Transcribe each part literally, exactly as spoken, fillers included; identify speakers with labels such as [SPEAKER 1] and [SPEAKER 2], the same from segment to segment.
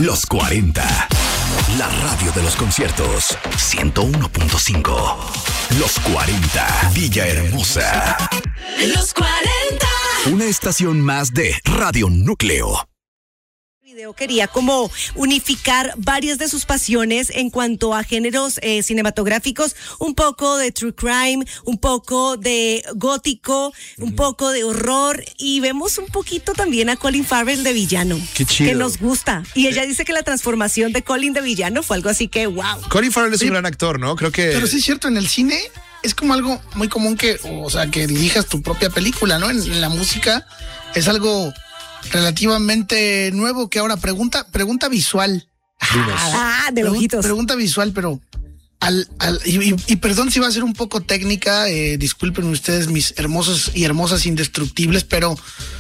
[SPEAKER 1] Los cuarenta. La radio de los conciertos. ciento uno punto cinco. Los cuarenta. Villahermosa.
[SPEAKER 2] Los cuarenta.
[SPEAKER 1] Una estación más de Radio Núcleo.
[SPEAKER 3] Video quería como unificar varias de sus pasiones en cuanto a géneros eh, cinematográficos, un poco de true crime, un poco de gótico, uh-huh. un poco de horror, y vemos un poquito también a Colin Farrell de villano.
[SPEAKER 4] Qué chido.
[SPEAKER 3] Que nos gusta. Y ella dice que la transformación de Colin de villano fue algo así que wow.
[SPEAKER 4] Colin Farrell es
[SPEAKER 5] sí.
[SPEAKER 4] un gran actor, ¿no? Creo que...
[SPEAKER 5] Pero sí es cierto, en el cine es como algo muy común que, o sea, que dirijas tu propia película, ¿no? En, en la música es algo relativamente nuevo que ahora pregunta, pregunta visual.
[SPEAKER 3] Ah, de
[SPEAKER 5] Pregun-
[SPEAKER 3] ojitos.
[SPEAKER 5] Pregunta visual, pero al, al y, y, y perdón si va a ser un poco técnica, eh, disculpen ustedes mis hermosos y hermosas indestructibles, pero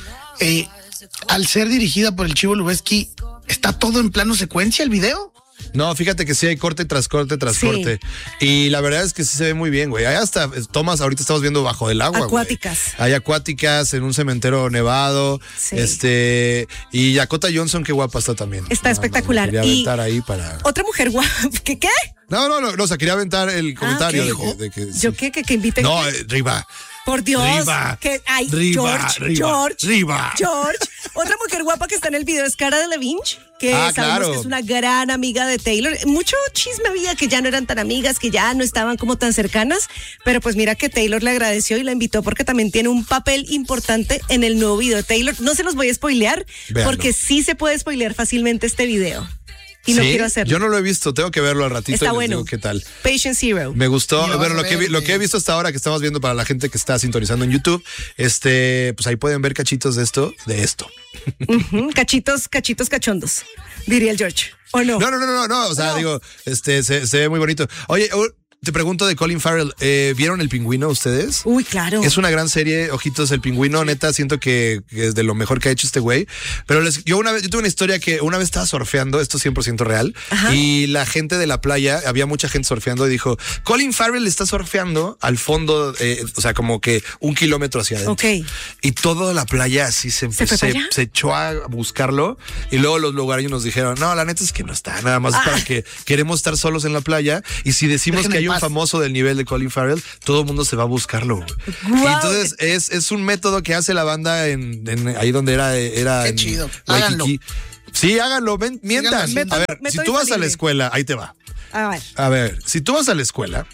[SPEAKER 5] eh, al ser dirigida por el Chivo Lubeski, ¿está todo en plano secuencia el video?
[SPEAKER 4] No, fíjate que sí hay corte tras corte tras
[SPEAKER 3] Sí.
[SPEAKER 4] corte. Y la verdad es que sí se ve muy bien, güey. Hay hasta tomas, ahorita estamos viendo bajo del agua,
[SPEAKER 3] Acuáticas.
[SPEAKER 4] güey. Hay acuáticas en un cementerio nevado.
[SPEAKER 3] Sí.
[SPEAKER 4] Este, y Dakota Johnson, qué guapa está también.
[SPEAKER 3] Está
[SPEAKER 4] Nada más,
[SPEAKER 3] espectacular.
[SPEAKER 4] me quería
[SPEAKER 3] Y-
[SPEAKER 4] aventar ahí para...
[SPEAKER 3] Otra mujer guapa. ¿Qué qué?
[SPEAKER 4] No, no, no, no, o sea, quería aventar el comentario
[SPEAKER 3] ok.
[SPEAKER 4] de que... de que-
[SPEAKER 3] ¿Yo
[SPEAKER 4] sí.
[SPEAKER 3] qué? ¿Que, que inviten?
[SPEAKER 4] No, eh, Riva.
[SPEAKER 3] Por Dios.
[SPEAKER 4] Riva.
[SPEAKER 3] Que, ay,
[SPEAKER 4] Riva,
[SPEAKER 3] George,
[SPEAKER 4] Riva,
[SPEAKER 3] George,
[SPEAKER 4] Riva.
[SPEAKER 3] George. Otra mujer guapa que está en el video es Cara Delevingne, que
[SPEAKER 4] Ah,
[SPEAKER 3] sabemos
[SPEAKER 4] claro.
[SPEAKER 3] que es una gran amiga de Taylor. Mucho chisme había que ya no eran tan amigas, que ya no estaban como tan cercanas, pero pues mira que Taylor le agradeció y la invitó porque también tiene un papel importante en el nuevo video de Taylor. No se los voy a spoilear,
[SPEAKER 4] Véanlo.
[SPEAKER 3] porque sí se puede spoilear fácilmente este video. Y no
[SPEAKER 4] ¿Sí?
[SPEAKER 3] quiero hacerlo.
[SPEAKER 4] Yo no lo he visto, tengo que verlo al ratito.
[SPEAKER 3] Está
[SPEAKER 4] y les
[SPEAKER 3] bueno.
[SPEAKER 4] digo qué tal.
[SPEAKER 3] Patient Zero.
[SPEAKER 4] Me gustó,
[SPEAKER 5] Y lo
[SPEAKER 4] bueno,
[SPEAKER 5] vas
[SPEAKER 4] lo
[SPEAKER 5] a
[SPEAKER 4] que, vi-
[SPEAKER 5] ver,
[SPEAKER 4] lo que he
[SPEAKER 5] eh.
[SPEAKER 4] visto hasta ahora que estamos viendo para la gente que está sintonizando en YouTube, este, pues ahí pueden ver cachitos de esto, de esto.
[SPEAKER 3] Ujú, cachitos, cachitos cachondos, diría el George. ¿O no?
[SPEAKER 4] No, no, no, no, no, o sea,
[SPEAKER 3] No.
[SPEAKER 4] digo, este, se, se ve muy bonito. Oye, oh, te pregunto de Colin Farrell, eh, ¿vieron El Pingüino ustedes?
[SPEAKER 3] Uy, claro.
[SPEAKER 4] Es una gran serie, Ojitos, El Pingüino, neta, siento que, que es de lo mejor que ha hecho este güey. Pero les, yo una vez, yo tuve una historia que una vez estaba surfeando, esto es cien por ciento real,
[SPEAKER 3] Ajá.
[SPEAKER 4] y la gente de la playa, había mucha gente surfeando y dijo, Colin Farrell está surfeando al fondo, eh, o sea, como que un kilómetro hacia adentro.
[SPEAKER 3] Ok.
[SPEAKER 4] Y toda la playa así se,
[SPEAKER 3] ¿Se fue
[SPEAKER 4] se,
[SPEAKER 3] para allá?
[SPEAKER 4] se echó a buscarlo, y luego los lugareños nos dijeron, no, la neta es que no está, nada más es
[SPEAKER 3] Ah.
[SPEAKER 4] para que queremos estar solos en la playa, y si decimos
[SPEAKER 5] Dejen
[SPEAKER 4] que
[SPEAKER 5] en
[SPEAKER 4] hay un
[SPEAKER 5] paz.
[SPEAKER 4] famoso del nivel de Colin Farrell, todo el mundo se va a buscarlo. güey.
[SPEAKER 3] Guau.
[SPEAKER 4] Y entonces es, es un método que hace la banda en, en ahí donde era, era
[SPEAKER 5] Qué
[SPEAKER 4] en
[SPEAKER 5] chido.
[SPEAKER 4] Waikiki. Sí, háganlo, ven, mientan.
[SPEAKER 5] haciendo.
[SPEAKER 4] A ver,
[SPEAKER 3] Método-
[SPEAKER 4] si
[SPEAKER 3] método
[SPEAKER 4] tú vas a la
[SPEAKER 3] infalible.
[SPEAKER 4] escuela, ahí te va.
[SPEAKER 3] A ver.
[SPEAKER 4] A ver, si tú vas a la escuela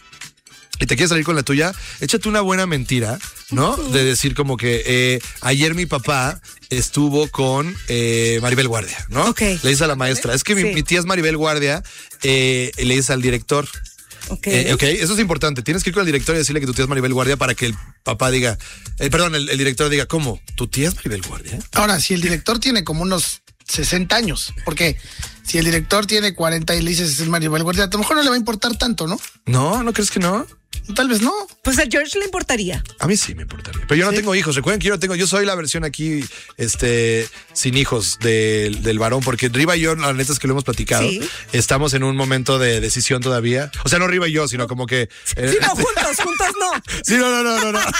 [SPEAKER 4] y te quieres salir con la tuya, échate una buena mentira, ¿no? De decir como que eh, ayer mi papá estuvo con eh, Maribel Guardia, ¿no?
[SPEAKER 3] Ok.
[SPEAKER 4] Le dices a la maestra, es que mi,
[SPEAKER 3] Sí.
[SPEAKER 4] mi tía es Maribel Guardia, eh, y le dices al director.
[SPEAKER 3] Ok.
[SPEAKER 4] Eh, ok, eso es importante. Tienes que ir con el director y decirle que tu tía es Maribel Guardia para que el papá diga, eh, perdón, el, el director diga, ¿cómo? ¿Tu tía es Maribel Guardia?
[SPEAKER 5] Ahora, si el director tiene como unos sesenta años, porque si el director tiene cuarenta y le dices es Maribel Guardia, a lo mejor no le va a importar tanto, ¿no?
[SPEAKER 4] No, ¿no crees que no?
[SPEAKER 5] Tal vez no.
[SPEAKER 3] Pues a George le importaría.
[SPEAKER 4] A mí sí me importaría. Pero yo no
[SPEAKER 5] ¿Sí?
[SPEAKER 4] tengo hijos. Recuerden que yo no tengo, yo soy la versión aquí, este, sin hijos del, del varón, porque Riva y yo, la neta es que lo hemos platicado.
[SPEAKER 3] Sí.
[SPEAKER 4] Estamos en un momento de decisión todavía. O sea, no Riva y yo, sino como que. eh,
[SPEAKER 3] Sí, no, juntos, juntos no.
[SPEAKER 4] sí, no, no, no, no, no.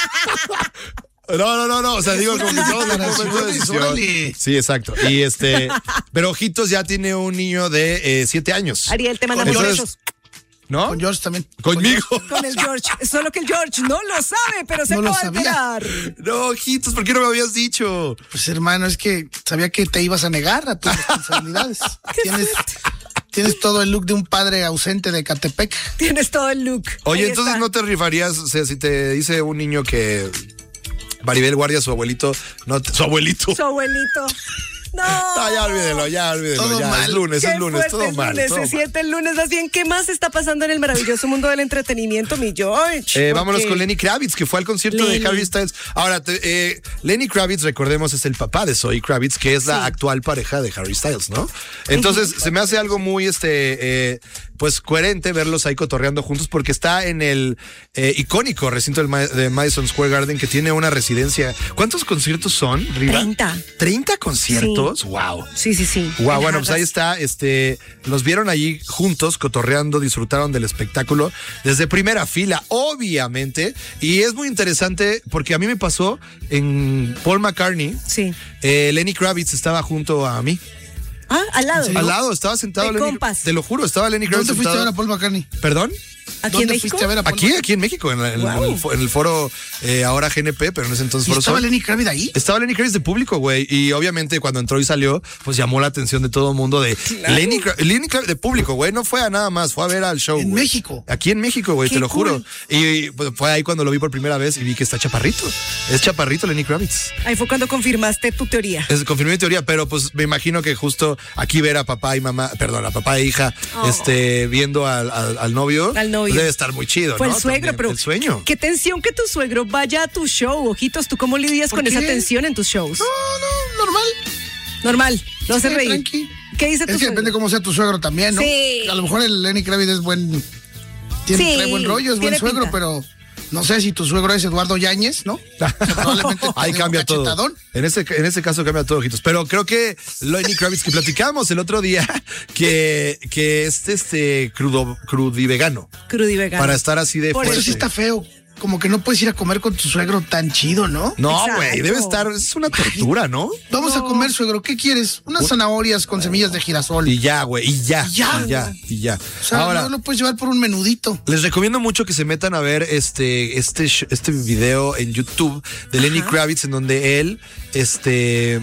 [SPEAKER 4] No, no, no, no, o sea, digo como que estamos en un momento de decisión.
[SPEAKER 5] Órale.
[SPEAKER 4] Sí, exacto. Y este, pero Ojitos ya tiene un niño de eh, siete años.
[SPEAKER 3] Ariel, te mandamos
[SPEAKER 4] Entonces,
[SPEAKER 3] besos.
[SPEAKER 4] ¿No?
[SPEAKER 5] Con George también.
[SPEAKER 4] Conmigo.
[SPEAKER 3] Con el George. Solo que el George no lo sabe, pero se
[SPEAKER 5] No lo
[SPEAKER 3] acaba de
[SPEAKER 5] sabía.
[SPEAKER 3] enterar.
[SPEAKER 4] No, Ojitos, ¿por qué no me habías dicho?
[SPEAKER 5] Pues hermano, es que sabía que te ibas a negar a tus responsabilidades. tienes, tienes todo el look de un padre ausente de Catepec.
[SPEAKER 3] Tienes todo el look.
[SPEAKER 4] Oye,
[SPEAKER 3] Ahí
[SPEAKER 4] entonces
[SPEAKER 3] está.
[SPEAKER 4] no te rifarías, o sea, si te dice un niño que Maribel Guardia, su abuelito, no te- su abuelito.
[SPEAKER 3] Su abuelito. No.
[SPEAKER 4] Ah, ya olvídelo, ya olvídelo,
[SPEAKER 5] Todo
[SPEAKER 4] ya.
[SPEAKER 5] mal.
[SPEAKER 4] Es lunes,
[SPEAKER 3] Qué
[SPEAKER 4] es lunes,
[SPEAKER 3] fuerte
[SPEAKER 4] todo
[SPEAKER 3] el
[SPEAKER 4] mal.
[SPEAKER 3] lunes,
[SPEAKER 4] todo
[SPEAKER 3] se
[SPEAKER 4] mal.
[SPEAKER 3] siente el lunes. Más bien, ¿qué más está pasando en el maravilloso mundo del entretenimiento, mi George?
[SPEAKER 4] Eh, vámonos
[SPEAKER 3] Porque-
[SPEAKER 4] con Lenny Kravitz, que fue al concierto
[SPEAKER 3] Lenny.
[SPEAKER 4] de Harry Styles. Ahora, te- eh, Lenny Kravitz, recordemos, es el papá de Zoe Kravitz, que es la
[SPEAKER 3] Sí.
[SPEAKER 4] actual pareja de Harry Styles, ¿no? Entonces, se me hace algo muy, este, eh, pues, coherente verlos ahí cotorreando juntos, porque está en el eh, icónico recinto del Ma- de Madison Square Garden, que tiene una residencia. ¿Cuántos conciertos son, Riva?
[SPEAKER 3] treinta.
[SPEAKER 4] ¿treinta conciertos? Wow.
[SPEAKER 3] Sí, sí, sí.
[SPEAKER 4] Wow,
[SPEAKER 3] En
[SPEAKER 4] bueno, pues
[SPEAKER 3] jarras.
[SPEAKER 4] ahí está, este, los vieron allí juntos, cotorreando, disfrutaron del espectáculo desde primera fila, obviamente, y es muy interesante porque a mí me pasó en Paul McCartney,
[SPEAKER 3] Sí.
[SPEAKER 4] eh, Lenny Kravitz estaba junto a mí.
[SPEAKER 3] Ah, al lado.
[SPEAKER 4] Al lado, estaba sentado
[SPEAKER 3] De
[SPEAKER 4] Lenny.
[SPEAKER 3] compas.
[SPEAKER 4] Te lo juro, estaba Lenny Kravitz
[SPEAKER 5] ¿Dónde fuiste a
[SPEAKER 4] sentado.
[SPEAKER 5] ver a Paul McCartney?
[SPEAKER 4] ¿Perdón?
[SPEAKER 3] ¿Aquí en
[SPEAKER 5] ¿Dónde
[SPEAKER 3] México?
[SPEAKER 5] fuiste a ver a Paul
[SPEAKER 4] Aquí, aquí en México, en, la- en-
[SPEAKER 3] Wow.
[SPEAKER 4] en el, fo- en el foro eh, ahora G N P, pero en ese entonces
[SPEAKER 5] ¿Y
[SPEAKER 4] foro
[SPEAKER 5] estaba
[SPEAKER 4] Sol.
[SPEAKER 5] Lenny Kravitz ahí?
[SPEAKER 4] Estaba Lenny Kravitz de público, güey. Y obviamente cuando entró y salió, pues llamó la atención de todo el mundo de Lenny, Kra- Lenny Kravitz de público, güey. No fue a nada más, fue a ver al show.
[SPEAKER 5] En
[SPEAKER 4] güey.
[SPEAKER 5] México.
[SPEAKER 4] Aquí en México, güey,
[SPEAKER 3] Qué
[SPEAKER 4] te lo
[SPEAKER 3] cool.
[SPEAKER 4] juro. Y pues, fue ahí cuando lo vi por primera vez y vi que está chaparrito. Es chaparrito Lenny Kravitz.
[SPEAKER 3] Ahí fue cuando confirmaste tu teoría.
[SPEAKER 4] Es, confirmé mi teoría, pero pues me imagino que justo aquí ver a papá y mamá, perdón, a papá e hija,
[SPEAKER 3] Oh.
[SPEAKER 4] este, viendo al, al, al novio,
[SPEAKER 3] Al novio.
[SPEAKER 4] pues debe estar muy chido,
[SPEAKER 3] Fue
[SPEAKER 4] ¿no?
[SPEAKER 3] el suegro,
[SPEAKER 4] También,
[SPEAKER 3] pero
[SPEAKER 4] el sueño.
[SPEAKER 3] qué tensión que tu suegro vaya a tu show, ojitos. ¿Tú cómo lidias
[SPEAKER 5] ¿Por
[SPEAKER 3] con esa
[SPEAKER 5] qué?
[SPEAKER 3] tensión en tus shows?
[SPEAKER 5] No, no, normal.
[SPEAKER 3] Normal, lo hace
[SPEAKER 5] Sí,
[SPEAKER 3] reír.
[SPEAKER 5] tranqui.
[SPEAKER 3] ¿Qué dice tu
[SPEAKER 5] Es que
[SPEAKER 3] suegro?
[SPEAKER 5] depende cómo sea tu suegro también, ¿no?
[SPEAKER 3] Sí.
[SPEAKER 5] A lo mejor el Lenny Kravitz es buen. Tiene
[SPEAKER 3] Sí,
[SPEAKER 5] trae buen rollo, es buen
[SPEAKER 3] tiene
[SPEAKER 5] suegro,
[SPEAKER 3] pinta.
[SPEAKER 5] pero no sé si tu suegro es Eduardo Yáñez, ¿no? O sea, probablemente
[SPEAKER 4] Ahí
[SPEAKER 5] te dé un
[SPEAKER 4] cambia todo.
[SPEAKER 5] cachetadón.
[SPEAKER 4] En ese, en ese caso cambia todo, ojitos. Pero creo que Lenny Kravitz, que platicamos el otro día, que, que es este crudo, crudivegano.
[SPEAKER 3] Crudivegano.
[SPEAKER 4] Para estar así de
[SPEAKER 3] Por
[SPEAKER 4] fuerte.
[SPEAKER 5] Eso sí está feo. Como que no puedes ir a comer con tu suegro tan chido, ¿no?
[SPEAKER 4] No,
[SPEAKER 3] Exacto.
[SPEAKER 4] güey, debe estar, es una tortura, ¿no?
[SPEAKER 5] Vamos a comer, suegro. ¿Qué quieres? Unas zanahorias con semillas de girasol.
[SPEAKER 4] Y ya, güey, y ya,
[SPEAKER 5] Y ya.
[SPEAKER 4] y ya, y ya.
[SPEAKER 5] O sea,
[SPEAKER 4] Ahora,
[SPEAKER 5] no lo puedes llevar por un menudito.
[SPEAKER 4] les recomiendo mucho que se metan a ver este, este, sh- este video en YouTube de Lenny Kravitz, en donde él, este,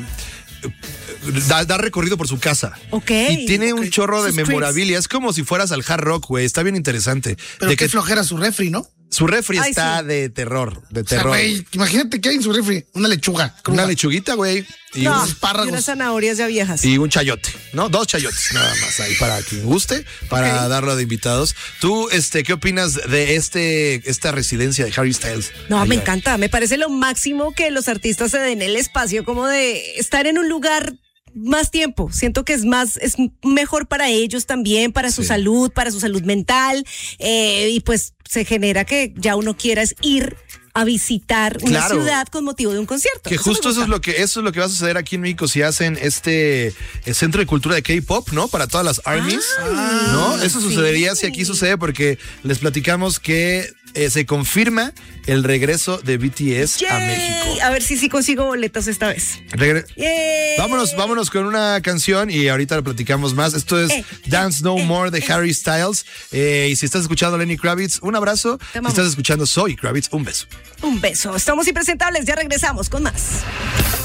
[SPEAKER 4] da, da recorrido por su casa.
[SPEAKER 3] Ok.
[SPEAKER 4] Y tiene un
[SPEAKER 3] Ok.
[SPEAKER 4] chorro de
[SPEAKER 3] Sus trips.
[SPEAKER 4] memorabilia. Es como si fueras al Hard Rock, güey. Está bien interesante.
[SPEAKER 5] Pero
[SPEAKER 4] de
[SPEAKER 5] qué
[SPEAKER 4] que
[SPEAKER 5] flojera su refri, ¿no?
[SPEAKER 4] su refri
[SPEAKER 3] Ay,
[SPEAKER 4] está
[SPEAKER 3] sí.
[SPEAKER 4] de terror, de
[SPEAKER 5] O sea,
[SPEAKER 4] terror.
[SPEAKER 5] güey, imagínate que hay en su refri. Una lechuga cruda.
[SPEAKER 4] Una lechuguita, güey. Y,
[SPEAKER 3] No,
[SPEAKER 4] un-
[SPEAKER 5] espárragos.
[SPEAKER 3] y unas zanahorias ya viejas.
[SPEAKER 4] y un chayote, ¿no? Dos chayotes, nada más ahí para quien guste, para
[SPEAKER 3] Ok.
[SPEAKER 4] darlo de invitados. Tú, este, ¿qué opinas de este, esta residencia de Harry Styles?
[SPEAKER 3] No, me
[SPEAKER 4] Allá.
[SPEAKER 3] encanta. Me parece lo máximo que los artistas se den el espacio como de estar en un lugar más tiempo. Siento que es más, es mejor para ellos también, para su
[SPEAKER 4] Sí.
[SPEAKER 3] salud, para su salud mental. eh, y pues se genera que ya uno quiera es ir a visitar una
[SPEAKER 4] Claro.
[SPEAKER 3] ciudad con motivo de un concierto.
[SPEAKER 4] Que
[SPEAKER 3] Eso me
[SPEAKER 4] justo eso
[SPEAKER 3] gusta.
[SPEAKER 4] es lo que eso es lo que va a suceder aquí en México si hacen este eh, centro de cultura de K-pop, ¿no? Para todas las armies, ¿no? Eso
[SPEAKER 3] sí.
[SPEAKER 4] sucedería si aquí sucede porque les platicamos que eh, se confirma el regreso de B T S a
[SPEAKER 3] Yay.
[SPEAKER 4] México.
[SPEAKER 3] A ver si sí consigo boletos esta vez.
[SPEAKER 4] Regre-
[SPEAKER 3] Yay.
[SPEAKER 4] Vámonos, vámonos con una canción y ahorita lo platicamos más. Esto es
[SPEAKER 3] Eh,
[SPEAKER 4] Dance No
[SPEAKER 3] eh,
[SPEAKER 4] More de
[SPEAKER 3] eh.
[SPEAKER 4] Harry Styles. Eh, y si estás escuchando a Lenny Kravitz, un abrazo. Si
[SPEAKER 3] amamos.
[SPEAKER 4] estás escuchando Zoe Kravitz, un beso.
[SPEAKER 3] Un beso. Estamos impresentables. Ya regresamos con más.